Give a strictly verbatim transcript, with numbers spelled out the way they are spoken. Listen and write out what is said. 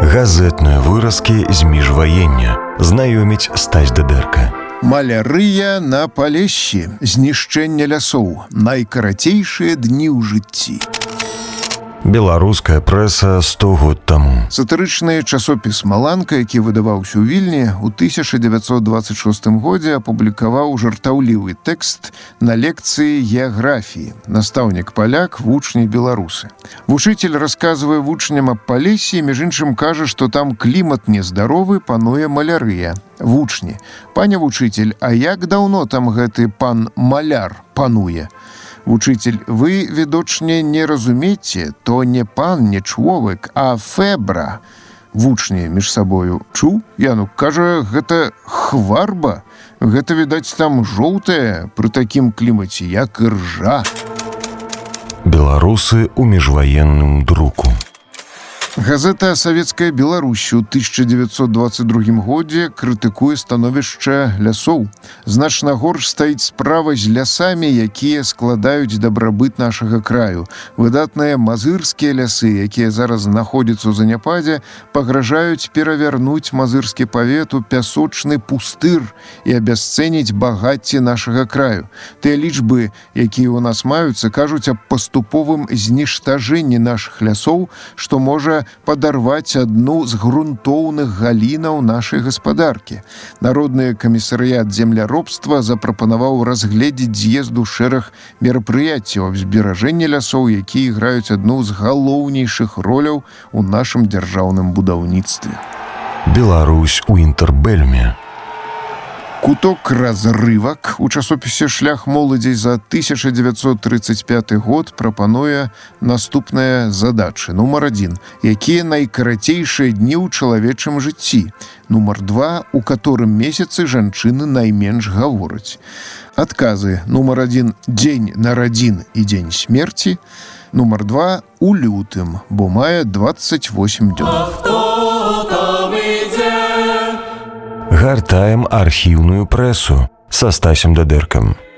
Газетныя выразкі з міжваення. Знаёміць Стась Дыдэрка. Малярыя на Палессі. Знішчэнне лясоў. Найкарацейшыя дні ў жыцці. Беларуская прэса сто год таму. Сатырычны часопіс «Маланка», які выдаваўся ў Вільні, у тысяча дзевяцьсот дваццаць шостым годзе апублікаваў жартаўлівы тэкст на лекцыі геаграфіі. Настаўнік паляк, вучні беларусы. Вучыцель расказвае вучням аб Палессі, між іншым кажа, што там клімат нездаровы, пануе малярыя. Вучні: «Пане вучыцель, а як даўно там гэты пан маляр пануе?» Вучыцель: «Вы, відочне, не разумееце, то не пан, не чолавек, а фэбра». Вучні між сабою: «Чу? Яну, кажа, гэта хварба. Гэта, відаць, там жоўтая, пры такім клімаце, як іржа». Беларусы ў міжваенным друку. Газета «Савецкая Беларусь» у тысяча дзевяцьсот дваццаць другім годзе крытыкуе становішча лясоў. Значна горш стаіць справа з лясамі, якія складаюць дабрабыт нашага краю. Выдатныя мазырскія лясы, якія зараз знаходзяцца ў заняпадзе, пагражаюць перавярнуць мазырскі павет у пясочны пустыр і абясцэніць багацце нашага краю. Тыя лічбы, якія ў нас маюцца, кажуць аб паступовым зніштажэнні нашых лясоў, што можа падарваць адну з грунтоўных галінаў нашай гаспадаркі. Народны камісарыят земляробства запрапанаваў разгледзець з'езду шэраг мерапрыяццяў аб зберажэнні лясоў, якія іграюць адну з галоўнейшых роляў у нашым дзяржаўным будаўніцтве. Беларусь у інтэрбэлюме. Куток разрывак у часопісе «Шлях моладзі» за тысяча дзевяцьсот трыццаць пяты год прапануе наступныя задачы. Нумар адзін. Якія найкарацейшыя дні ў чалавечым жыцці? Нумар два. У каторым месяцы жанчыны найменш гавораць? Адказы. Нумар адзін. Дзень нарадзін і дзень смерці. Нумар два. У лютым, бо мае дваццаць восем дзён. Гартаем архіўную прэсу са Стасем Дыдэркам.